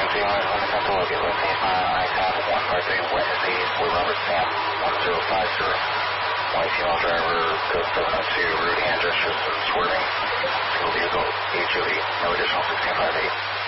Blue Robert Sam 1050. White female driver, code 702, route hand gestures and swerving. Single vehicle, HOV, no additional 1658.